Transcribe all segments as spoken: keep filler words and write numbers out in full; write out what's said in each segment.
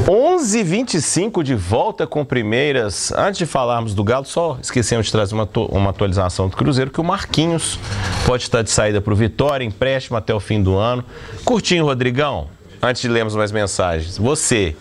onze e vinte e cinco de volta com Primeiras. Antes de falarmos do Galo, só esquecemos de trazer uma, uma atualização do Cruzeiro, que o Marquinhos pode estar de saída para o Vitória, empréstimo até o fim do ano. Curtinho, Rodrigão, antes de lermos mais mensagens, você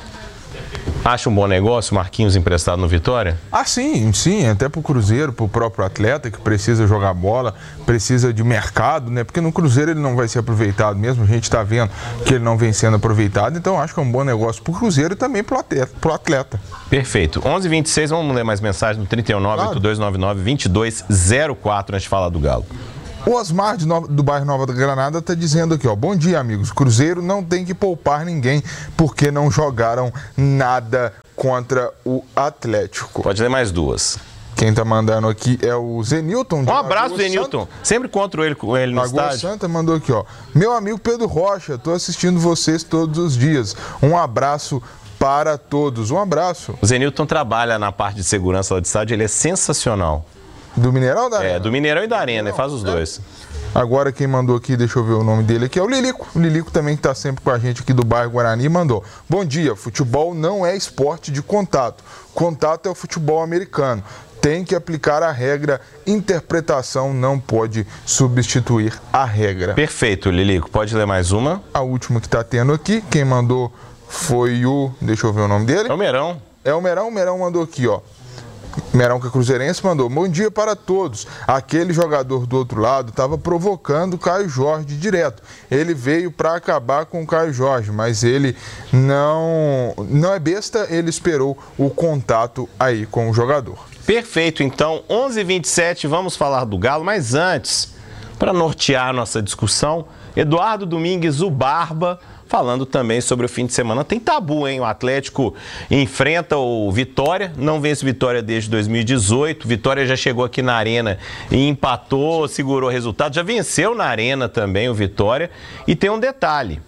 acha um bom negócio Marquinhos emprestado no Vitória? Ah, sim, sim, até pro Cruzeiro, pro próprio atleta que precisa jogar bola, precisa de mercado, né? Porque no Cruzeiro ele não vai ser aproveitado mesmo, a gente tá vendo que ele não vem sendo aproveitado, então acho que é um bom negócio pro Cruzeiro e também pro atleta. Pro atleta. Perfeito. onze e vinte e seis, vamos ler mais mensagens no trinta e um, nove oito dois nove nove, dois dois zero quatro antes de falar do Galo. O Osmar de Nova, do bairro Nova da Granada está dizendo aqui, ó, bom dia, amigos. Cruzeiro não tem que poupar ninguém porque não jogaram nada contra o Atlético. Pode ler mais duas. Quem tá mandando aqui é o Zenilton. Um abraço, Zenilton. Sempre encontro ele com ele no Lagoa estádio. Santa mandou aqui, ó. Meu amigo Pedro Rocha, tô assistindo vocês todos os dias. Um abraço para todos. Um abraço. O Zenilton trabalha na parte de segurança lá do estádio, ele é sensacional. Do Mineirão ou da Arena? É, do Mineirão e da Arena, ele faz os dois. Agora quem mandou aqui, deixa eu ver o nome dele aqui, é o Lilico. O Lilico também que está sempre com a gente aqui do bairro Guarani, mandou. Bom dia, futebol não é esporte de contato. Contato é o futebol americano. Tem que aplicar a regra, interpretação não pode substituir a regra. Perfeito, Lilico. Pode ler mais uma? A última que está tendo aqui, quem mandou foi o... Deixa eu ver o nome dele. É o Merão. É o Merão, o Merão mandou aqui, ó. Merão, que é cruzeirense, mandou: bom dia para todos. Aquele jogador do outro lado estava provocando o Caio Jorge direto. Ele veio para acabar com o Caio Jorge, mas ele não, não é besta, ele esperou o contato aí com o jogador. Perfeito, então, onze e vinte e sete, vamos falar do Galo, mas antes, para nortear a nossa discussão, Eduardo Domingues, o Barba, falando também sobre o fim de semana. Tem tabu, hein? O Atlético enfrenta o Vitória, não vence Vitória desde dois mil e dezoito. Vitória já chegou aqui na Arena e empatou, segurou o resultado. Já venceu na Arena também o Vitória. E tem um detalhe.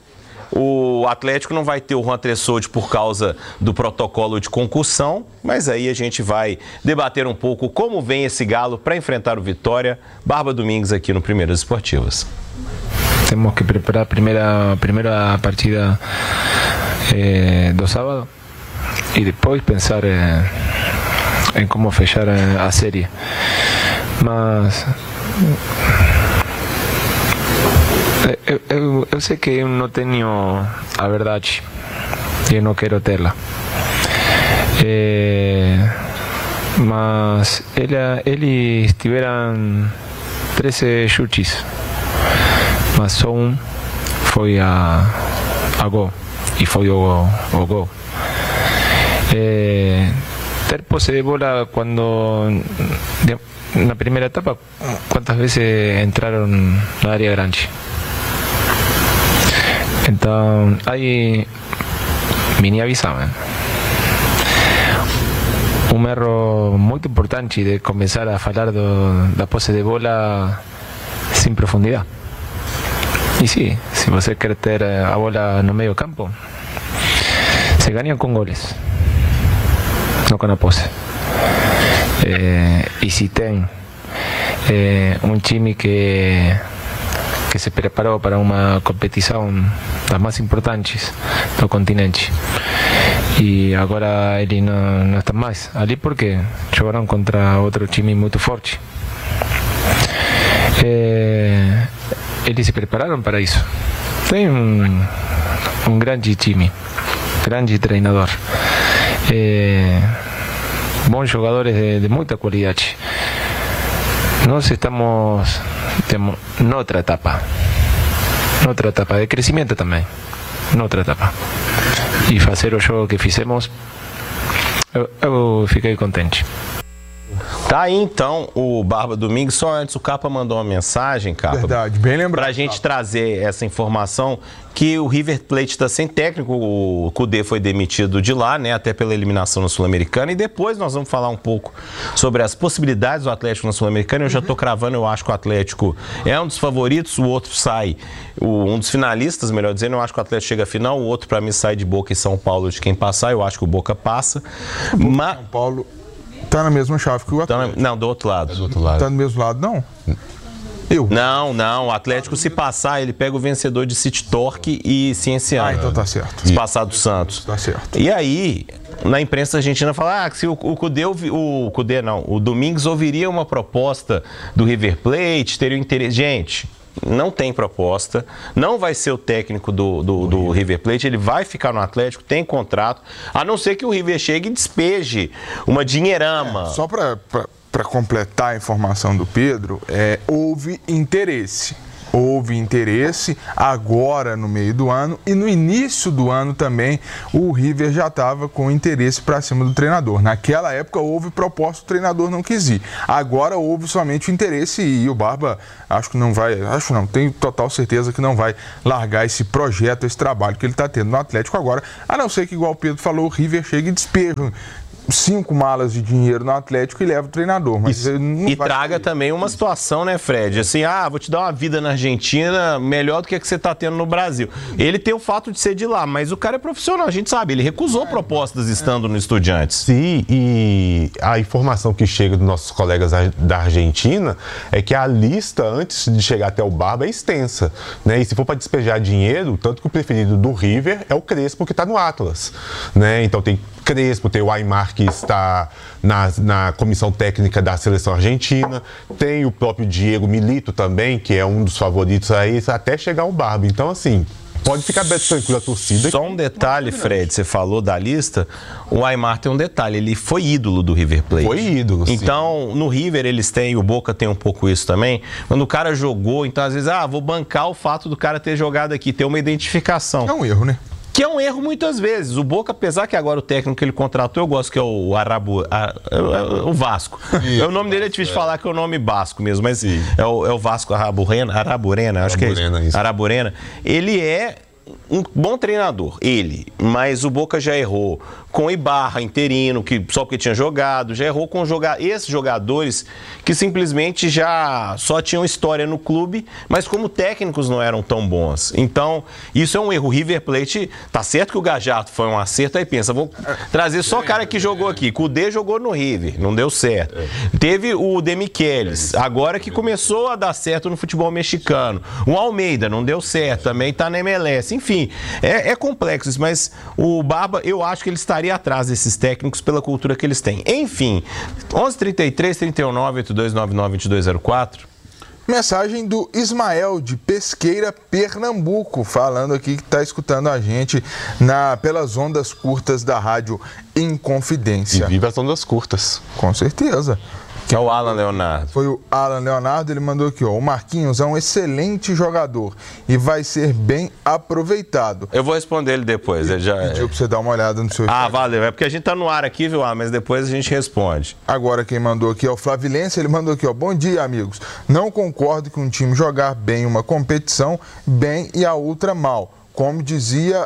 O Atlético não vai ter o Juan Tressoldi por causa do protocolo de concussão, mas aí a gente vai debater um pouco como vem esse Galo para enfrentar o Vitória. Barba Domingues aqui no Primeiras Esportivas. Temos que preparar primeira primeira partida eh, do sábado e depois pensar eh, em como fechar a série. Mas eu, eu, eu sei que eu não tenho a verdade e eu não quero tê-la. Eh, mas ele, eles tiveram treze chutes. Mas só um foi a, a gol, e foi o, o gol. É, ter posse de bola quando, na primeira etapa, quantas vezes entraram na área grande? Então, aí me avisavam. Um erro muito importante de começar a falar do, da posse de bola sem profundidade. E sim, se você quer ter a bola no meio campo, se ganha com goles, não com a posse. É, e se tem é, um time que, que se preparou para uma competição das mais importantes do continente, e agora ele não, não está mais ali porque jogaram contra outro time muito forte. É, eles se prepararam para isso. Tem um, um grande time, grande treinador, é, bons jogadores de, de muita qualidade. Nós estamos temos noutra etapa, noutra etapa de crescimento também, noutra etapa. E fazer o jogo que fizemos, eu, eu fiquei contente. Tá aí então o Barba Domingues. Só antes o Capa mandou uma mensagem, Capa. Verdade, bem lembrado. Pra gente trazer essa informação que o River Plate está sem técnico, o Cudê foi demitido de lá, né, até pela eliminação na Sul-Americana, e depois nós vamos falar um pouco sobre as possibilidades do Atlético na Sul-Americana. Eu já tô cravando, eu acho que o Atlético é um dos favoritos, o outro sai, o, um dos finalistas, melhor dizendo, eu acho que o Atlético chega à final, o outro para mim sai de Boca e São Paulo de quem passar, eu acho que o Boca passa. Mas São Paulo tá na mesma chave que o Atlético. Então, não, do outro lado. É do outro lado. Tá do mesmo lado, não? Eu. Não, não. O Atlético, se passar, ele pega o vencedor de City Torque e Cienciano. Ah, então tá certo. Se passar do Santos. Tá certo. E aí, na imprensa argentina fala ah, que se o, o Cudê, o Cudê não, o Domingues ouviria uma proposta do River Plate, teria interesse. Gente, não tem proposta, não vai ser o técnico do, do, do River Plate, ele vai ficar no Atlético, tem contrato, a não ser que o River chegue e despeje uma dinheirama. É, só para para completar a informação do Pedro, é, houve interesse. Houve interesse agora no meio do ano e no início do ano também o River já estava com interesse para cima do treinador. Naquela época houve proposta, o treinador não quis ir. Agora houve somente o interesse e o Barba acho que não vai, acho não, tenho total certeza que não vai largar esse projeto, esse trabalho que ele está tendo no Atlético agora, a não ser que, igual o Pedro falou, o River chegue e despeje cinco malas de dinheiro no Atlético e leva o treinador. Mas e não e vai traga ter. também uma situação, né, Fred? Assim, ah, vou te dar uma vida na Argentina melhor do que a que você está tendo no Brasil. Ele tem o fato de ser de lá, mas o cara é profissional, a gente sabe, ele recusou propostas estando no Estudiantes. Sim, e a informação que chega dos nossos colegas da Argentina é que a lista, antes de chegar até o Barba, é extensa, né? E se for para despejar dinheiro, tanto que o preferido do River é o Crespo, que está no Atlas, né? Então tem Crespo, tem o Aimar, que está na, na comissão técnica da seleção argentina, tem o próprio Diego Milito também, que é um dos favoritos aí, até chegar o Barba. Então, assim, pode ficar bem tranquilo a torcida. Só um detalhe, Fred, você falou da lista, o Aimar tem um detalhe, ele foi ídolo do River Plate. Foi ídolo, sim. Então, no River eles têm, o Boca tem um pouco isso também, quando o cara jogou, então às vezes, ah, vou bancar o fato do cara ter jogado aqui, ter uma identificação. É um erro, né? Que é um erro muitas vezes. O Boca, apesar que agora o técnico que ele contratou, eu gosto que é o Arabu, a, a, o Vasco. O nome dele é difícil de falar, que é o nome basco mesmo, mas é o, é o Vasco Araburena, Araburena, acho Araburena, que é isso. isso. Araburena. Ele é um bom treinador, ele, mas o Boca já errou com o Ibarra, interino, que só porque tinha jogado, já errou com joga esses jogadores que simplesmente já só tinham história no clube, mas como técnicos não eram tão bons. Então, isso é um erro. O River Plate, tá certo que o Gajardo foi um acerto, aí pensa, vou trazer só o cara que jogou aqui. Cudê jogou no River, não deu certo. Teve o Demichelis, agora que começou a dar certo no futebol mexicano. O Almeida não deu certo, também tá na M L S. Enfim, é, é complexo isso, mas o Barba, eu acho que ele estaria atrás desses técnicos pela cultura que eles têm. Enfim, onze trinta e três, trinta e nove, oitenta e dois noventa e nove, vinte e dois zero quatro. Mensagem do Ismael, de Pesqueira, Pernambuco, falando aqui que está escutando a gente na, pelas ondas curtas da rádio Inconfidência. E viva as ondas curtas. Com certeza. É o Alan Leonardo. Foi o Alan Leonardo, ele mandou aqui, ó, o Marquinhos é um excelente jogador e vai ser bem aproveitado. Eu vou responder ele depois. Ele já... Pediu pra você dar uma olhada no seu... Ah, valeu. É porque a gente tá no ar aqui, viu? Ah, mas depois a gente responde. Agora quem mandou aqui é o Flavilense, ele mandou aqui, ó, bom dia, amigos. Não concordo que um time jogar bem uma competição, bem e a outra mal. Como dizia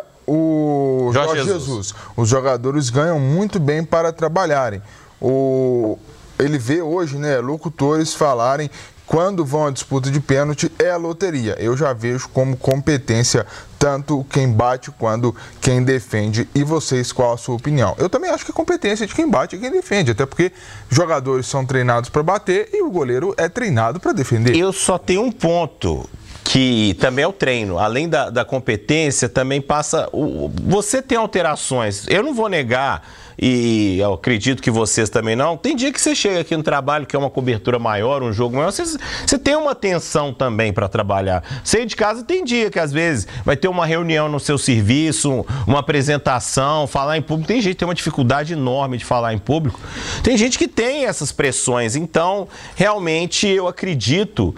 o Jorge Jorge Jesus. Jesus, os jogadores ganham muito bem para trabalharem. O... Ele vê hoje, né, locutores falarem quando vão à disputa de pênalti é a loteria. Eu já vejo como competência tanto quem bate quanto quem defende. E vocês, qual a sua opinião? Eu também acho que é competência de quem bate e quem defende, até porque jogadores são treinados para bater e o goleiro é treinado para defender. Eu só tenho um ponto, que também é o treino. Além da, da competência, também passa... O, você tem alterações. Eu não vou negar, e eu acredito que vocês também não, tem dia que você chega aqui no trabalho que é uma cobertura maior, um jogo maior, você, você tem uma atenção também para trabalhar. Sair de casa tem dia que às vezes vai ter uma reunião no seu serviço, uma apresentação, falar em público. Tem gente que tem uma dificuldade enorme de falar em público. Tem gente que tem essas pressões. Então, realmente, eu acredito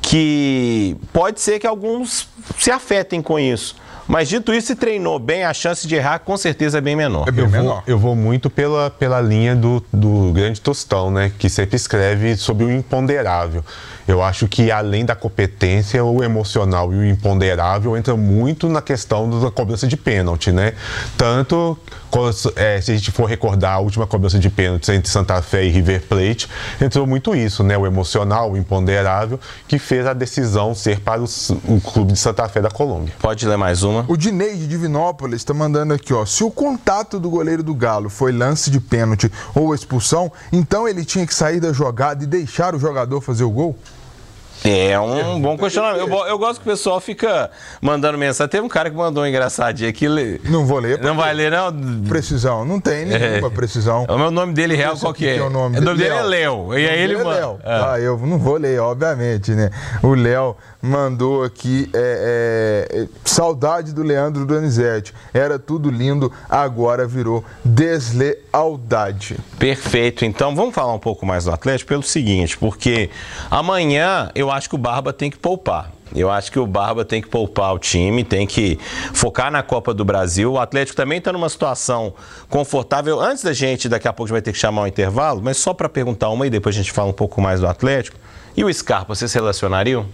que pode ser que alguns se afetem com isso. Mas dito isso, se treinou bem, a chance de errar com certeza é bem menor. É bem eu, menor. Vou, eu vou muito pela, pela linha do, do grande Tostão, né? Que sempre escreve sobre o imponderável. Eu acho que além da competência, o emocional e o imponderável entra muito na questão da cobrança de pênalti, né? Tanto, é, se a gente for recordar a última cobrança de pênalti entre Santa Fé e River Plate, entrou muito isso, né? O emocional, o imponderável, que fez a decisão ser para o, o clube de Santa Fé da Colômbia. Pode ler mais uma? O Dinei de Divinópolis está mandando aqui, ó. Se o contato do goleiro do Galo foi lance de pênalti ou expulsão, então ele tinha que sair da jogada e deixar o jogador fazer o gol? É um bom questionamento. Eu, eu gosto que o pessoal fica mandando mensagem. Teve um cara que mandou um engraçadinho aqui. Não vou ler. Não vai ler, não? Precisão. Não tem nenhuma é. precisão. O meu nome dele real qual que é? O nome, o nome dele é Léo. E aí ele manda. Léo. Ah. ah, eu não vou ler, obviamente, né? O Léo mandou aqui é, é, saudade do Leandro Donizete. Era tudo lindo, agora virou deslealdade. Perfeito. Então vamos falar um pouco mais do Atlético pelo seguinte, porque amanhã eu acho que o Barba tem que poupar. Eu acho que o Barba tem que poupar o time, tem que focar na Copa do Brasil. O Atlético também está numa situação confortável. Antes da gente, daqui a pouco a gente vai ter que chamar um intervalo, mas só para perguntar uma e depois a gente fala um pouco mais do Atlético. E o Scarpa, vocês se relacionariam?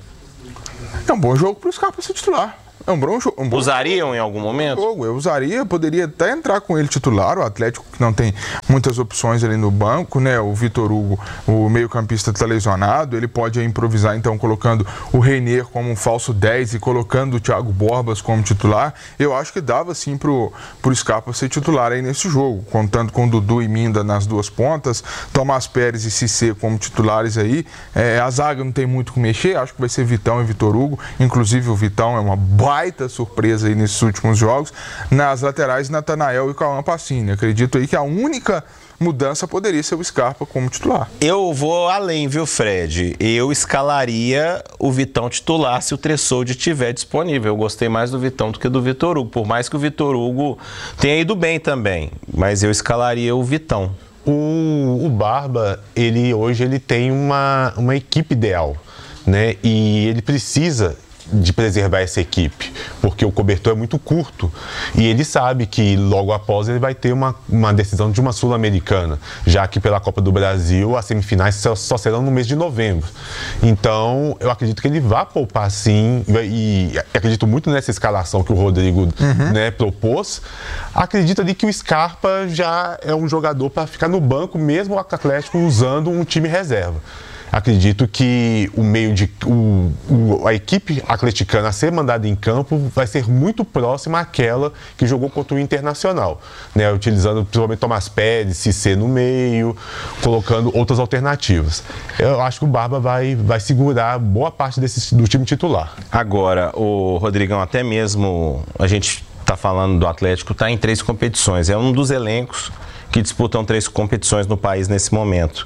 É um bom jogo para o Scarpa ser titular. É um bom jogo. Um bom Usariam jogo. Em algum momento? Jogo. Eu usaria, poderia até entrar com ele titular. O Atlético que não tem muitas opções ali no banco, né? O Vitor Hugo, o meio-campista, está lesionado. Ele pode improvisar, então, colocando o Reinier como um falso dez e colocando o Thiago Borbas como titular. Eu acho que dava sim pro, pro Scarpa ser titular aí nesse jogo, contando com Dudu e Minda nas duas pontas, Tomás Pérez e Cissé como titulares aí. É, a zaga não tem muito o que mexer, acho que vai ser Vitão e Vitor Hugo. Inclusive o Vitão é uma baita surpresa aí nesses últimos jogos. Nas laterais, Natanael e Cauã Pacini. Acredito aí que a única mudança poderia ser o Scarpa como titular. Eu vou além, viu, Fred? Eu escalaria o Vitão titular se o Tressoldi estiver disponível. Eu gostei mais do Vitão do que do Vitor Hugo, por mais que o Vitor Hugo tenha ido bem também, mas eu escalaria o Vitão. O, o Barba, ele hoje ele tem uma, uma equipe ideal, né? E ele precisa de preservar essa equipe, porque o cobertor é muito curto e ele sabe que logo após ele vai ter uma, uma decisão de uma Sul-Americana, já que pela Copa do Brasil as semifinais só, só serão no mês de novembro. Então eu acredito que ele vai poupar sim, e acredito muito nessa escalação que o Rodrigo uhum. né, propôs. Acredito ali que o Scarpa já é um jogador para ficar no banco, mesmo o Atlético usando um time reserva. Acredito que o meio de o, o, a equipe atleticana a ser mandada em campo vai ser muito próxima àquela que jogou contra o Internacional, né? Utilizando principalmente Tomás Pérez, Cissé no meio, colocando outras alternativas. Eu acho que o Barba vai, vai segurar boa parte desse, do time titular. Agora, o Rodrigão, até mesmo a gente está falando do Atlético, está em três competições. É um dos elencos que disputam três competições no país nesse momento.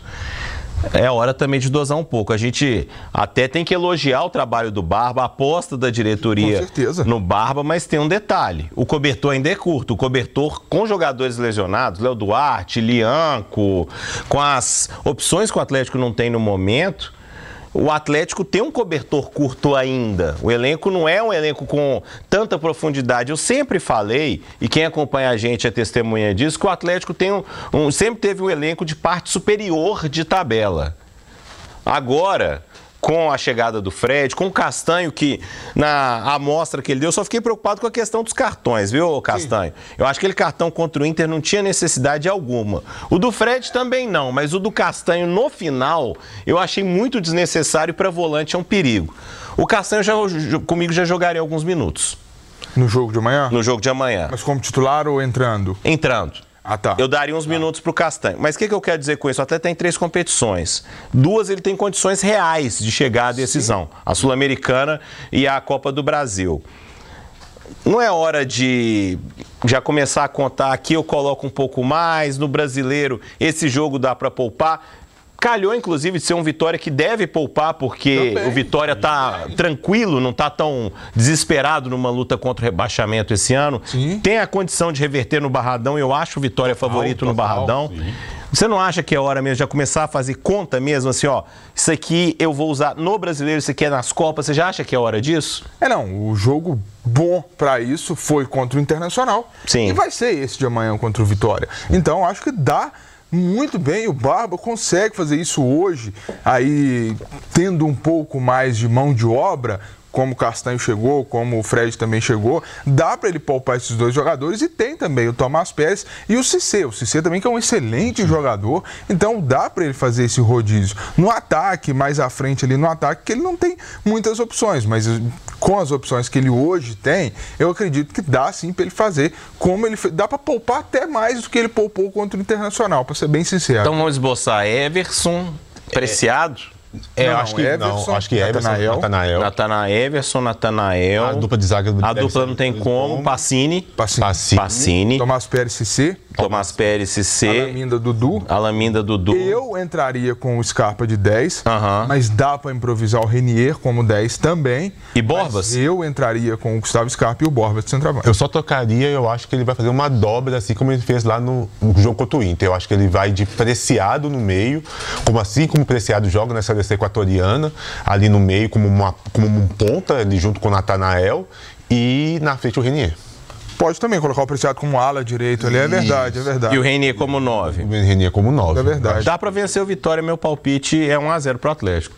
É hora também de dosar um pouco. A gente até tem que elogiar o trabalho do Barba, a aposta da diretoria no Barba, mas tem um detalhe. O cobertor ainda é curto. O cobertor com jogadores lesionados, Léo Duarte, Lianco, com as opções que o Atlético não tem no momento, o Atlético tem um cobertor curto ainda. O elenco não é um elenco com tanta profundidade. Eu sempre falei, e quem acompanha a gente é testemunha disso, que o Atlético tem um, um, sempre teve um elenco de parte superior de tabela. Agora, com a chegada do Fred, com o Castanho, que na amostra que ele deu, eu só fiquei preocupado com a questão dos cartões, viu, Castanho? Sim. Eu acho que aquele cartão contra o Inter não tinha necessidade alguma. O do Fred também não, mas o do Castanho no final, eu achei muito desnecessário para volante, é um perigo. O Castanho já, comigo já jogaria alguns minutos. No jogo de amanhã? No jogo de amanhã. Mas como titular ou entrando? Entrando. Ah, tá. Eu daria uns minutos para o Castanho. Mas o que, que eu quero dizer com isso? O Atlético tem três competições. Duas ele tem condições reais de chegar à decisão. Sim. A Sul-Americana e a Copa do Brasil. Não é hora de já começar a contar, aqui eu coloco um pouco mais, no Brasileiro esse jogo dá para poupar. Calhou, inclusive, de ser um Vitória que deve poupar, porque também o Vitória está tranquilo, não está tão desesperado numa luta contra o rebaixamento esse ano. Sim. Tem a condição de reverter no Barradão, eu acho o Vitória favorito no Barradão. Sim. Você não acha que é hora mesmo de já começar a fazer conta mesmo, assim, ó, isso aqui eu vou usar no Brasileiro, isso aqui é nas Copas, você já acha que é hora disso? É, não, o jogo bom para isso foi contra o Internacional. Sim. E vai ser esse de amanhã contra o Vitória. Então, acho que dá muito bem, o Barba consegue fazer isso hoje, aí tendo um pouco mais de mão de obra, como o Castanho chegou, como o Fred também chegou, dá para ele poupar esses dois jogadores, e tem também o Tomás Pérez e o Cissé. O Cissé também que é um excelente Sim. jogador, então dá para ele fazer esse rodízio. No ataque, mais à frente ali no ataque, que ele não tem muitas opções, mas com as opções que ele hoje tem, eu acredito que dá sim para ele fazer como ele fez. Dá para poupar até mais do que ele poupou contra o Internacional, para ser bem sincero. Então vamos esboçar Everson, Preciado. É... É, Não, acho que Everson, não, acho que Everson, Natanael. Natanael. Natanael, Everson, Natanael. A dupla de zaga A deve dupla ser- não tem como. Pacini. Pacini. Pacini. Pacini. Tomás Pérez, C. Tomás Pérez, C. Alaminda, Dudu. Alaminda, Dudu. Eu entraria com o Scarpa de dez, Aham. mas dá para improvisar o Renier como dez também. E Borbas? Mas eu entraria com o Gustavo Scarpa e o Borbas de centroavante. Eu só trocaria, eu acho que ele vai fazer uma dobra, assim como ele fez lá no, no jogo contra o Inter. Eu acho que ele vai de Preciado no meio, como assim como o Preciado joga na seleção equatoriana, ali no meio como, uma, como um ponta, ali junto com o Natanael, e na frente o Renier. Pode também colocar o Preciado como ala direito ali, é verdade, é verdade. E o Renier como nove. O Renier como nove. É verdade. Dá pra vencer o Vitória, meu palpite é um a zero pro Atlético.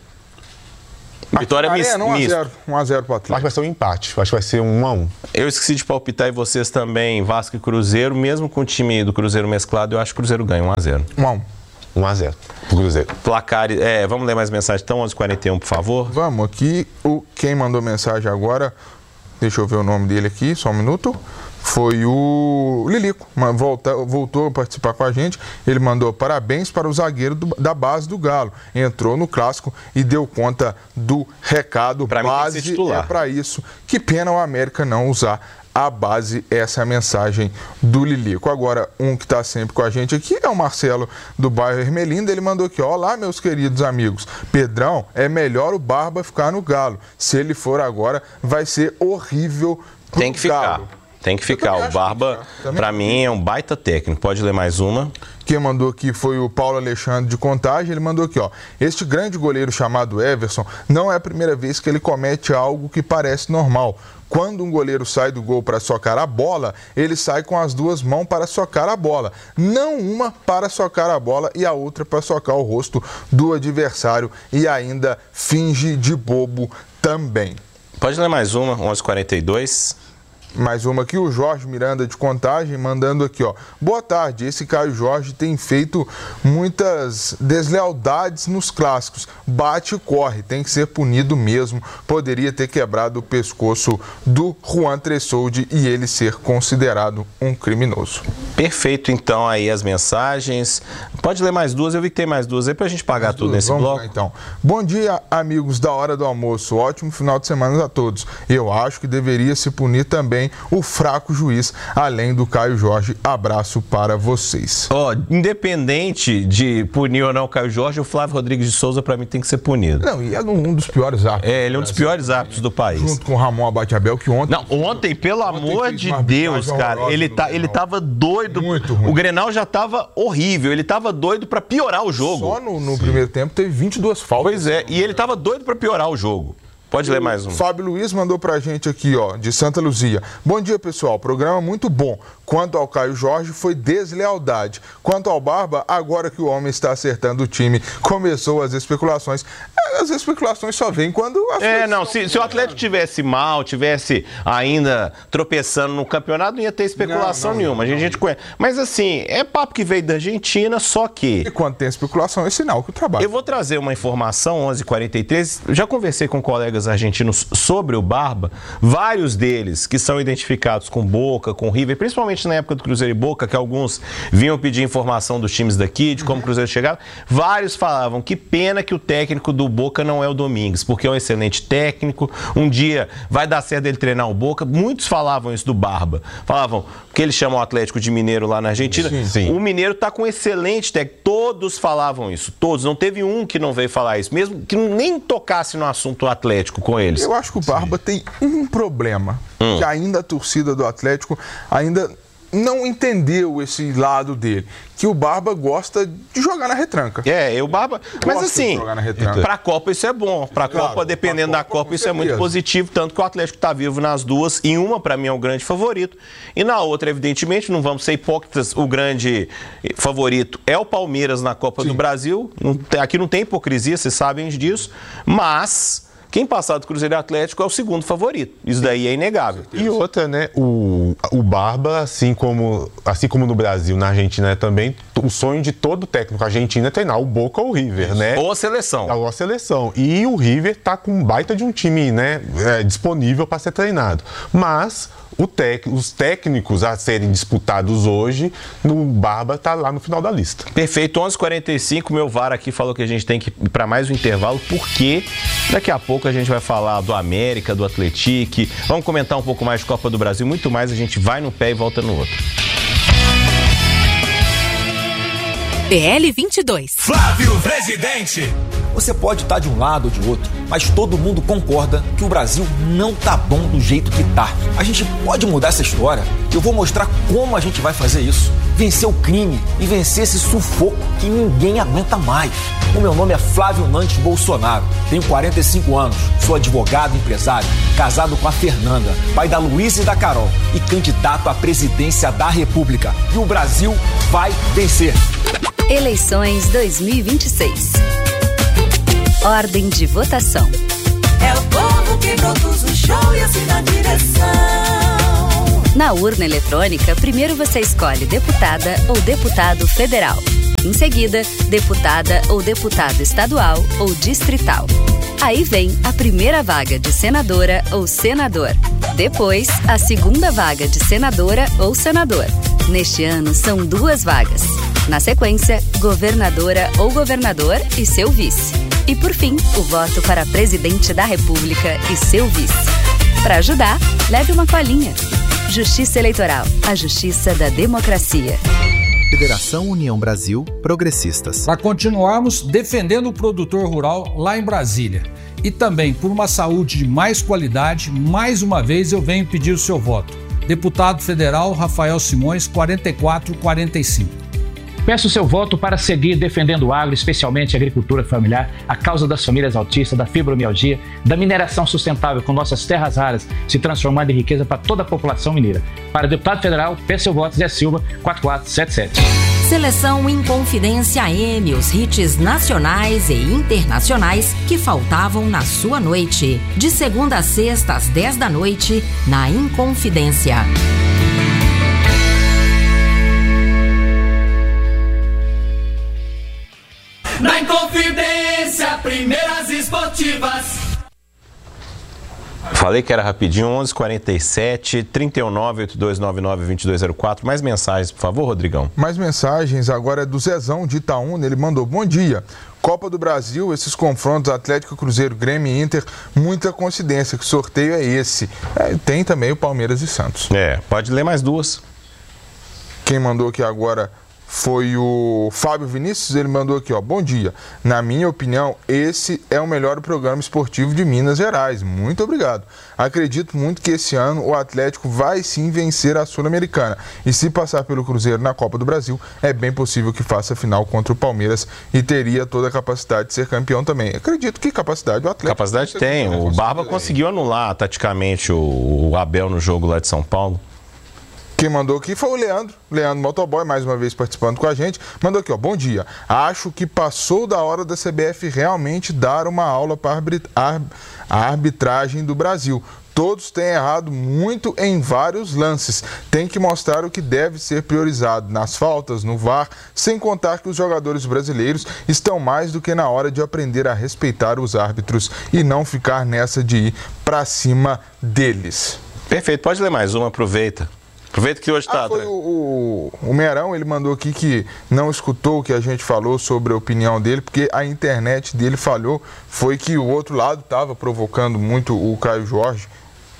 Vitória mis, Arena, um a misto. zero, um a zero pro Acho que Atlético. vai ser um empate, acho que vai ser um a um. Eu esqueci de palpitar e vocês também, Vasco e Cruzeiro, mesmo com o time do Cruzeiro mesclado, eu acho que o Cruzeiro ganha um a zero. um a um. um a zero pro Cruzeiro. Placar, é, vamos ler mais mensagem então, onze e quarenta e um, por favor. Vamos aqui, o, quem mandou mensagem agora, deixa eu ver o nome dele aqui, só um minuto, foi o Lilico, ma- volta, voltou a participar com a gente, ele mandou parabéns para o zagueiro do- da base do Galo, entrou no clássico e deu conta do recado, Pra mim tem que ser base titular. é para isso, que pena o América não usar a base, essa é a mensagem do Lilico. Agora, um que está sempre com a gente aqui é o Marcelo do bairro Ermelinda, ele mandou aqui, ó, olá meus queridos amigos, Pedrão, é melhor o Barba ficar no Galo, se ele for agora vai ser horrível pro Tem que ficar. Galo. Tem que ficar. também O acho Barba, que tem que ficar. Também pra acho. mim, é um baita técnico. Pode ler mais uma. Quem mandou aqui foi o Paulo Alexandre de Contagem, ele mandou aqui, ó, este grande goleiro chamado Everson, não é a primeira vez que ele comete algo que parece normal. Quando um goleiro sai do gol para socar a bola, ele sai com as duas mãos para socar a bola. Não uma para socar a bola e a outra para socar o rosto do adversário e ainda finge de bobo também. Pode ler mais uma, onze e quarenta e dois. Mais uma aqui, o Jorge Miranda de Contagem, mandando aqui, ó. Boa tarde, esse Caio Jorge tem feito muitas deslealdades nos clássicos. Bate e corre, tem que ser punido mesmo. Poderia ter quebrado o pescoço do Juan Tressoldi e ele ser considerado um criminoso. Perfeito, então, aí as mensagens. Pode ler mais duas, eu vi que tem mais duas aí pra gente pagar tudo nesse Vamos bloco. lá, então. Bom dia, amigos da Hora do Almoço. Ótimo final de semana a todos. Eu acho que deveria se punir também o fraco juiz, além do Caio Jorge. Abraço para vocês. Ó, independente de punir ou não o Caio Jorge, o Flávio Rodrigues de Souza, pra mim, tem que ser punido. Não, e é um dos piores árbitros. É, ele é um dos piores árbitros do país. Junto com o Ramon Abate Abel, que ontem... Não, ontem, pelo amor fez de uma Deus, arbitragem cara, horrorosa ele, no tá, Grenal. ele tava doido. Muito ruim. O Grenal já tava horrível, ele tava doido pra piorar o jogo. Só no, no primeiro tempo teve vinte e duas faltas. Pois é, e ele tava doido pra piorar o jogo. Pode ler mais um. Fábio Luiz mandou pra gente aqui, ó, de Santa Luzia. Bom dia, pessoal. Programa muito bom. Quanto ao Caio Jorge, foi deslealdade. Quanto ao Barba, agora que o homem está acertando o time, começou as especulações. As especulações só vêm quando... As É, coisas não, estão se, se o Atlético tivesse mal, tivesse ainda tropeçando no campeonato, não ia ter especulação Não, não, nenhuma. A gente, a gente conhece. Mas assim, é papo que veio da Argentina, só que... E quando tem especulação, é sinal que o trabalho... Eu vou trazer uma informação, onze e quarenta e três. Já conversei com colegas argentinos sobre o Barba. Vários deles que são identificados com Boca, com River, principalmente na época do Cruzeiro e Boca, que alguns vinham pedir informação dos times daqui, de como o Cruzeiro chegava. Vários falavam que pena que o técnico do Boca não é o Domingues, porque é um excelente técnico. Um dia vai dar certo ele treinar o Boca. Muitos falavam isso do Barba. Falavam que eles chamam o Atlético de Mineiro lá na Argentina. Sim, sim. O Mineiro tá com um excelente técnico. Todos falavam isso. Todos. Não teve um que não veio falar isso. Mesmo que nem tocasse no assunto Atlético com eles. Eu acho que o Barba tem um problema, que ainda a torcida do Atlético ainda não entendeu esse lado dele, que o Barba gosta de jogar na retranca. É, o Barba. Mas Gosta de assim, jogar na retranca. pra Copa isso é bom. Pra Claro, Copa, dependendo pra da Copa, Copa, com isso é muito certeza. positivo. Tanto que o Atlético tá vivo nas duas. Em uma, pra mim, é o grande favorito. E na outra, evidentemente, não vamos ser hipócritas. O grande favorito é o Palmeiras na Copa do Brasil. Não tem- aqui não tem hipocrisia, vocês sabem disso. Mas quem passar do Cruzeiro e Atlético é o segundo favorito. Isso daí é inegável. E outra, né, o, o Barba, assim como, assim como no Brasil, na Argentina também, o sonho de todo técnico argentino é treinar o Boca ou o River, né? Ou a seleção. Ou a seleção. E o River tá com um baita de um time, né, é, disponível para ser treinado. Mas o tec, os técnicos a serem disputados hoje, no Barba tá lá no final da lista. Perfeito, onze e quarenta e cinco, meu V A R aqui falou que a gente tem que ir para mais um intervalo, porque daqui a pouco a gente vai falar do América, do Atlético, vamos comentar um pouco mais de Copa do Brasil, muito mais, a gente vai no pé e volta no outro. P L vinte e dois. Flávio Presidente. Você pode estar de um lado ou de outro, mas todo mundo concorda que o Brasil não tá bom do jeito que tá. A gente pode mudar essa história. Eu vou mostrar como a gente vai fazer isso. Vencer o crime e vencer esse sufoco que ninguém aguenta mais. O meu nome é Flávio Nantes Bolsonaro. Tenho quarenta e cinco anos, sou advogado e empresário, casado com a Fernanda, pai da Luísa e da Carol e candidato à presidência da República. E o Brasil vai vencer. Eleições dois mil e vinte e seis. Ordem de votação. É o povo que produz o show e assina a direção. Na urna eletrônica, primeiro você escolhe deputada ou deputado federal. Em seguida, deputada ou deputado estadual ou distrital. Aí vem a primeira vaga de senadora ou senador. Depois, a segunda vaga de senadora ou senador. Neste ano, são duas vagas. Na sequência, governadora ou governador e seu vice. E, por fim, o voto para presidente da República e seu vice. Para ajudar, leve uma colinha. Justiça Eleitoral, a justiça da democracia. Federação União Brasil Progressistas. Para continuarmos defendendo o produtor rural lá em Brasília e também por uma saúde de mais qualidade, mais uma vez eu venho pedir o seu voto. Deputado Federal Rafael Simões, quarenta e quatro quarenta e cinco. Peço o seu voto para seguir defendendo o agro, especialmente a agricultura familiar, a causa das famílias autistas, da fibromialgia, da mineração sustentável com nossas terras raras se transformando em riqueza para toda a população mineira. Para deputado federal, peço seu voto, Zé Silva, quatro quatro sete sete. Seleção Inconfidência M, os hits nacionais e internacionais que faltavam na sua noite. De segunda a sexta, às dez da noite, na Inconfidência. Na Inconfidência, primeiras esportivas. Falei que era rapidinho, onze e quarenta e sete, trinta e nove, oitenta e dois noventa e nove, vinte e dois zero quatro. Mais mensagens, por favor, Rodrigão. Mais mensagens, agora é do Zezão de Itaúna, ele mandou: bom dia. Copa do Brasil, esses confrontos Atlético, Cruzeiro, Grêmio e Inter, muita coincidência, que sorteio é esse? É, tem também o Palmeiras e Santos. É, pode ler mais duas. Quem mandou aqui agora foi o Fábio Vinícius, ele mandou aqui, ó: bom dia. Na minha opinião, esse é o melhor programa esportivo de Minas Gerais. Muito obrigado. Acredito muito que esse ano o Atlético vai sim vencer a Sul-Americana. E se passar pelo Cruzeiro na Copa do Brasil, é bem possível que faça a final contra o Palmeiras e teria toda a capacidade de ser campeão também. Acredito que capacidade o Atlético... Capacidade tem. O Barba conseguiu anular taticamente o Abel no jogo lá de São Paulo. Quem mandou aqui foi o Leandro, Leandro Motoboy, mais uma vez participando com a gente. Mandou aqui, ó: bom dia. Acho que passou da hora da C B F realmente dar uma aula para a arbitragem do Brasil. Todos têm errado muito em vários lances. Tem que mostrar o que deve ser priorizado nas faltas, no V A R, sem contar que os jogadores brasileiros estão mais do que na hora de aprender a respeitar os árbitros e não ficar nessa de ir para cima deles. Perfeito, pode ler mais uma, aproveita. Aproveita que hoje está. Ah, foi o, o, o Merão, ele mandou aqui que não escutou o que a gente falou sobre a opinião dele, porque a internet dele falhou. Foi que o outro lado estava provocando muito o Caio Jorge.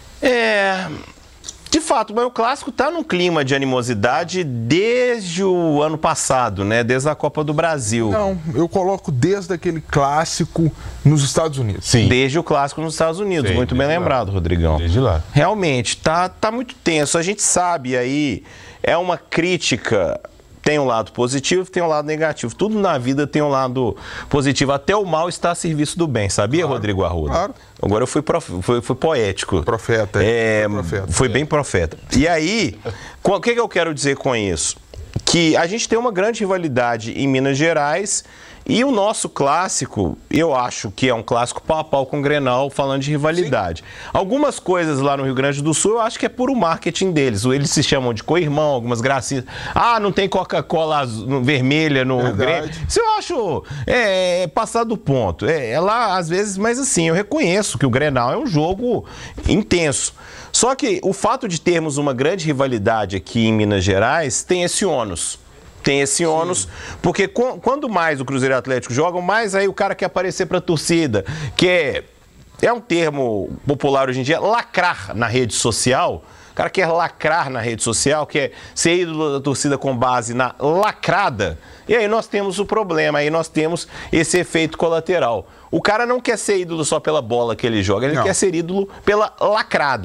É, de fato, mas o Clássico está num clima de animosidade desde o ano passado, né? Desde a Copa do Brasil. Não, eu coloco desde aquele Clássico nos Estados Unidos. Sim. Desde o Clássico nos Estados Unidos, Sim, muito bem lembrado, lá. Rodrigão. Desde lá. Realmente, tá, tá muito tenso. A gente sabe aí, é uma crítica... Tem um lado positivo, tem um lado negativo. Tudo na vida tem um lado positivo. Até o mal está a serviço do bem, sabia, claro, Rodrigo Arruda? Claro. Agora eu fui, prof... fui, fui poético. Profeta. É, profeta. Foi bem profeta. E aí, o que, que eu quero dizer com isso? que a gente tem uma grande rivalidade em Minas Gerais e o nosso clássico, eu acho que é um clássico pau a pau com o Grenal, falando de rivalidade. Sim. Algumas coisas lá no Rio Grande do Sul eu acho que é puro marketing deles. Eles se chamam de co-irmão, algumas gracinhas. Ah, não tem Coca-Cola vermelha no Grêmio. Isso eu acho é, é passar do ponto. É, é lá, às vezes, mas assim, eu reconheço que o Grenal é um jogo intenso. Só que o fato de termos uma grande rivalidade aqui em Minas Gerais tem esse ônus. Tem esse ônus, Sim. porque quando mais o Cruzeiro e o Atlético jogam, mais aí o cara quer aparecer para a torcida, que é, é um termo popular hoje em dia, lacrar na rede social. O cara quer lacrar na rede social, quer ser ídolo da torcida com base na lacrada. E aí nós temos o problema, aí nós temos esse efeito colateral. O cara não quer ser ídolo só pela bola que ele joga, ele não. quer ser ídolo pela lacrada.